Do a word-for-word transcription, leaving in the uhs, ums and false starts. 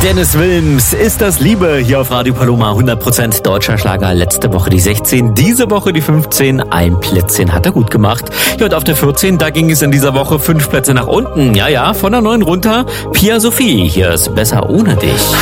Dennis Wilms, Ist das Liebe? Hier auf Radio Paloma, hundert Prozent deutscher Schlager. Letzte Woche die sechzehn, diese Woche die fünfzehn. Ein Plätzchen hat er gut gemacht. Ja, und auf der vierzehn, da ging es in dieser Woche fünf Plätze nach unten. Ja, ja, von der neun runter. Pia Sophie, hier ist Besser ohne dich.